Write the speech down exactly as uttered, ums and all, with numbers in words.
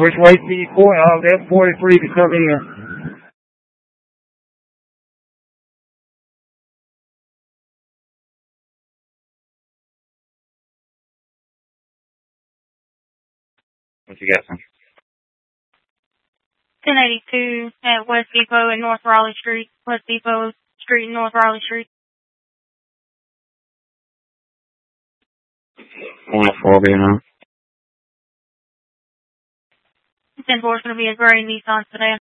Which way do you point? Oh, that forty-three to come in. What you got, son? ten eighty-two at West Depot and North Raleigh Street. West Depot Street and North Raleigh Street. one oh four being on. ten four is going to be a gray Nissan sedan.